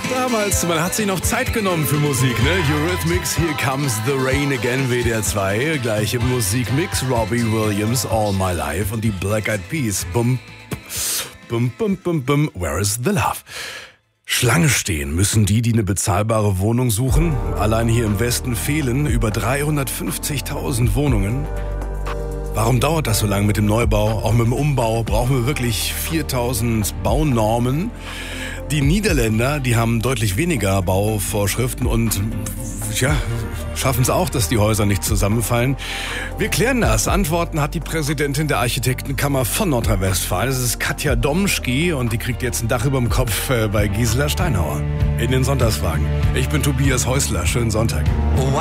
Damals, man hat sich noch Zeit genommen für Musik, ne? Eurythmics, Here Comes the Rain Again, WDR 2. Gleiche Musikmix, Robbie Williams, All My Life und die Black Eyed Peas. Bum, bum, bum, bum, bum, Where is the Love? Schlange stehen müssen die eine bezahlbare Wohnung suchen. Allein hier im Westen fehlen über 350.000 Wohnungen. Warum dauert das so lange mit dem Neubau? Auch mit dem Umbau brauchen wir wirklich 4.000 Baunormen. Die Niederländer, die haben deutlich weniger Bauvorschriften und schaffen es auch, dass die Häuser nicht zusammenfallen. Wir klären das. Antworten hat die Präsidentin der Architektenkammer von Nordrhein-Westfalen. Das ist Katja Domschki und die kriegt jetzt ein Dach über dem Kopf bei Gisela Steinhauer in den Sonntagsfragen. Ich bin Tobias Häusler. Schönen Sonntag.